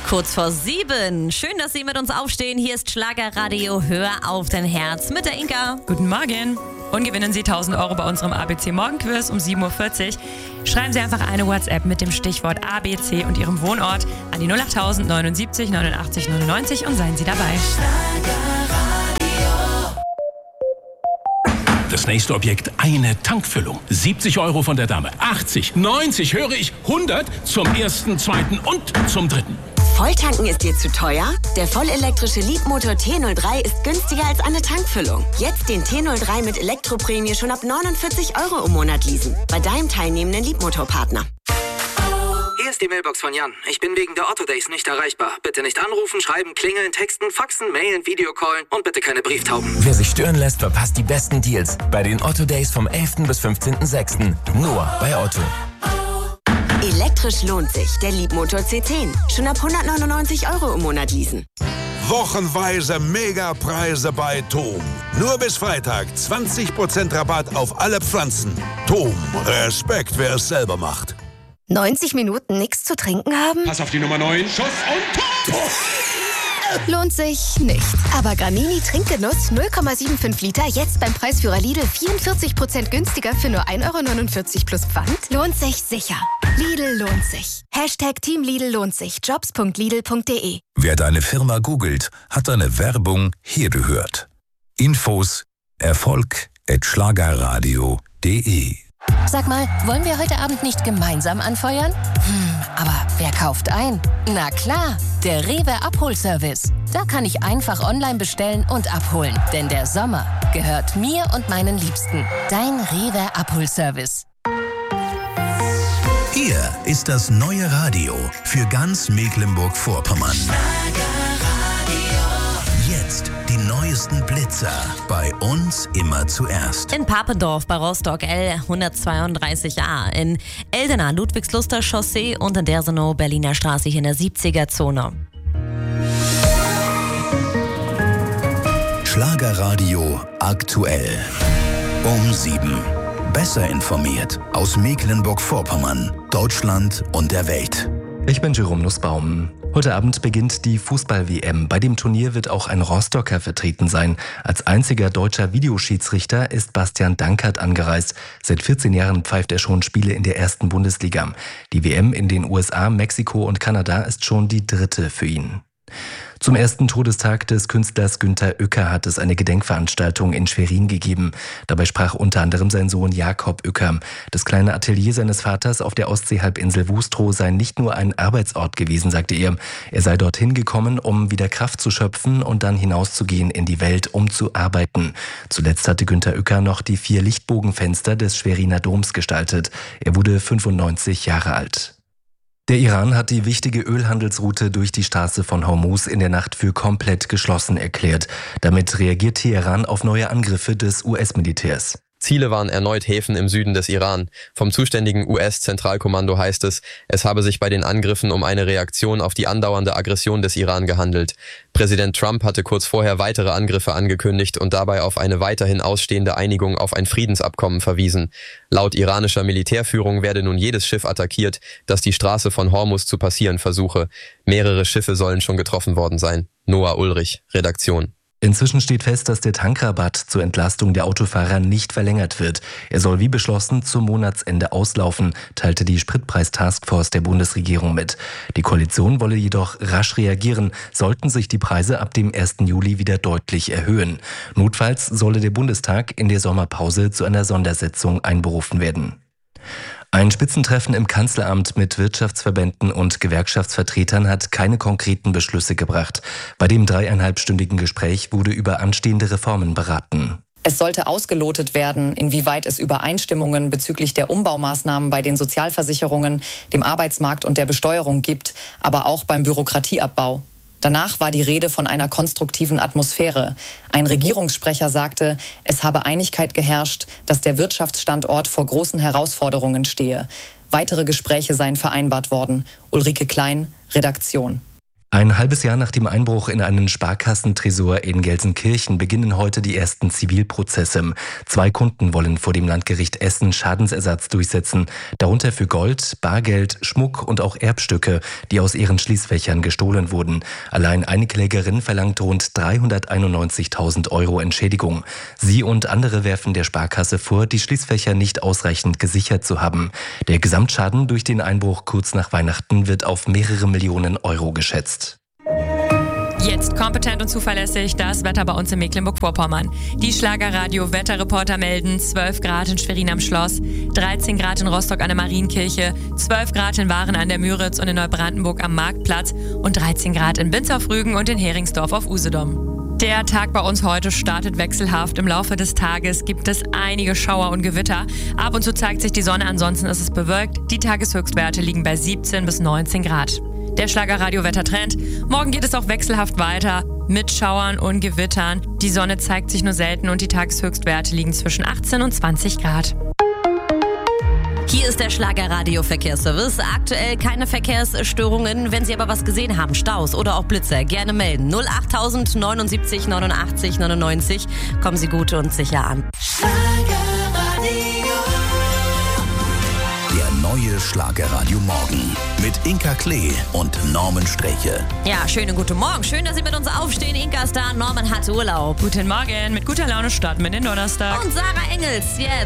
Kurz vor 7. Schön, dass Sie mit uns aufstehen. Hier ist Schlagerradio Hör auf dein Herz mit der Inka. Guten Morgen. Und gewinnen Sie 1.000 Euro bei unserem ABC Morgenquiz um 7.40 Uhr. Schreiben Sie einfach eine WhatsApp mit dem Stichwort ABC und Ihrem Wohnort an die 08000 79 89 99 und seien Sie dabei. Das nächste Objekt, eine Tankfüllung. 70 Euro von der Dame. 80, 90, höre ich, 100 zum ersten, zweiten und zum dritten. Volltanken ist dir zu teuer? Der vollelektrische Leadmotor T03 ist günstiger als eine Tankfüllung. Jetzt den T03 mit Elektroprämie schon ab 49 Euro im Monat leasen. Bei deinem teilnehmenden Leadmotorpartner. Hier ist die Mailbox von Jan. Ich bin wegen der Otto Days nicht erreichbar. Bitte nicht anrufen, schreiben, klingeln, texten, faxen, mailen, Videocallen und bitte keine Brieftauben. Wer sich stören lässt, verpasst die besten Deals bei den Otto Days vom 11. bis 15.06. Nur bei Otto. Elektrisch lohnt sich. Der Leadmotor C10. Schon ab 199 Euro im Monat leasen. Wochenweise Megapreise bei TOM. Nur bis Freitag 20% Rabatt auf alle Pflanzen. TOM. Respekt, wer es selber macht. 90 Minuten nichts zu trinken haben? Pass auf die Nummer 9. Schuss und Tor! Lohnt sich nicht. Aber Gramini Trinkgenuss 0,75 Liter jetzt beim Preisführer Lidl 44% günstiger für nur 1,49 € plus Pfand? Lohnt sich sicher. Lidl lohnt sich. Hashtag Team Lidl lohnt sich. Jobs.lidl.de. Wer deine Firma googelt, hat deine Werbung hier gehört. Infos erfolg@schlagerradio.de. Sag mal, wollen wir heute Abend nicht gemeinsam anfeuern? Aber wer kauft ein? Na klar, der Rewe Abholservice. Da kann ich einfach online bestellen und abholen. Denn der Sommer gehört mir und meinen Liebsten. Dein Rewe Abholservice. Hier ist das neue Radio für ganz Mecklenburg-Vorpommern. Jetzt die neuesten Blitzer. Bei uns immer zuerst. In Papendorf bei Rostock L 132a, in Eldena Ludwigsluster Chaussee und in Dersenow Berliner Straße hier in der 70er-Zone. Schlagerradio aktuell. Um 7. Besser informiert aus Mecklenburg-Vorpommern, Deutschland und der Welt. Ich bin Jerome Nussbaum. Heute Abend beginnt die Fußball-WM. Bei dem Turnier wird auch ein Rostocker vertreten sein. Als einziger deutscher Videoschiedsrichter ist Bastian Dankert angereist. Seit 14 Jahren pfeift er schon Spiele in der ersten Bundesliga. Die WM in den USA, Mexiko und Kanada ist schon die dritte für ihn. Zum ersten Todestag des Künstlers Günther Uecker hat es eine Gedenkveranstaltung in Schwerin gegeben. Dabei sprach unter anderem sein Sohn Jakob Uecker. Das kleine Atelier seines Vaters auf der Ostseehalbinsel Wustrow sei nicht nur ein Arbeitsort gewesen, sagte er. Er sei dorthin gekommen, um wieder Kraft zu schöpfen und dann hinauszugehen in die Welt, um zu arbeiten. Zuletzt hatte Günther Uecker noch die 4 Lichtbogenfenster des Schweriner Doms gestaltet. Er wurde 95 Jahre alt. Der Iran hat die wichtige Ölhandelsroute durch die Straße von Hormuz in der Nacht für komplett geschlossen erklärt. Damit reagiert Teheran auf neue Angriffe des US-Militärs. Ziele waren erneut Häfen im Süden des Iran. Vom zuständigen US-Zentralkommando heißt es, es habe sich bei den Angriffen um eine Reaktion auf die andauernde Aggression des Iran gehandelt. Präsident Trump hatte kurz vorher weitere Angriffe angekündigt und dabei auf eine weiterhin ausstehende Einigung auf ein Friedensabkommen verwiesen. Laut iranischer Militärführung werde nun jedes Schiff attackiert, das die Straße von Hormuz zu passieren versuche. Mehrere Schiffe sollen schon getroffen worden sein. Noah Ulrich, Redaktion. Inzwischen steht fest, dass der Tankrabatt zur Entlastung der Autofahrer nicht verlängert wird. Er soll wie beschlossen zum Monatsende auslaufen, teilte die Spritpreis-Taskforce der Bundesregierung mit. Die Koalition wolle jedoch rasch reagieren, sollten sich die Preise ab dem 1. Juli wieder deutlich erhöhen. Notfalls solle der Bundestag in der Sommerpause zu einer Sondersitzung einberufen werden. Ein Spitzentreffen im Kanzleramt mit Wirtschaftsverbänden und Gewerkschaftsvertretern hat keine konkreten Beschlüsse gebracht. Bei dem 3,5-stündigen Gespräch wurde über anstehende Reformen beraten. Es sollte ausgelotet werden, inwieweit es Übereinstimmungen bezüglich der Umbaumaßnahmen bei den Sozialversicherungen, dem Arbeitsmarkt und der Besteuerung gibt, aber auch beim Bürokratieabbau. Danach war die Rede von einer konstruktiven Atmosphäre. Ein Regierungssprecher sagte, es habe Einigkeit geherrscht, dass der Wirtschaftsstandort vor großen Herausforderungen stehe. Weitere Gespräche seien vereinbart worden. Ulrike Klein, Redaktion. Ein halbes Jahr nach dem Einbruch in einen Sparkassentresor in Gelsenkirchen beginnen heute die ersten Zivilprozesse. 2 Kunden wollen vor dem Landgericht Essen Schadensersatz durchsetzen, darunter für Gold, Bargeld, Schmuck und auch Erbstücke, die aus ihren Schließfächern gestohlen wurden. Allein eine Klägerin verlangt rund 391.000 € Entschädigung. Sie und andere werfen der Sparkasse vor, die Schließfächer nicht ausreichend gesichert zu haben. Der Gesamtschaden durch den Einbruch kurz nach Weihnachten wird auf mehrere Millionen Euro geschätzt. Jetzt kompetent und zuverlässig das Wetter bei uns in Mecklenburg-Vorpommern. Die Schlagerradio-Wetterreporter melden 12 Grad in Schwerin am Schloss, 13 Grad in Rostock an der Marienkirche, 12 Grad in Waren an der Müritz und in Neubrandenburg am Marktplatz und 13 Grad in Binz auf Rügen und in Heringsdorf auf Usedom. Der Tag bei uns heute startet wechselhaft. Im Laufe des Tages gibt es einige Schauer und Gewitter. Ab und zu zeigt sich die Sonne, ansonsten ist es bewölkt. Die Tageshöchstwerte liegen bei 17 bis 19 Grad. Der Schlagerradio-Wettertrend. Morgen geht es auch wechselhaft weiter mit Schauern und Gewittern. Die Sonne zeigt sich nur selten und die Tageshöchstwerte liegen zwischen 18 und 20 Grad. Hier ist der Schlagerradio-Verkehrsservice. Aktuell keine Verkehrsstörungen. Wenn Sie aber was gesehen haben, Staus oder auch Blitzer, gerne melden. 08000 79 89 99. Kommen Sie gut und sicher an. Der neue Schlagerradio Morgen mit Inka Klee und Norman Sträche. Ja, schönen guten Morgen. Schön, dass Sie mit uns aufstehen. Inka ist da, Norman hat Urlaub. Guten Morgen. Mit guter Laune starten wir den Donnerstag. Und Sarah Engels jetzt.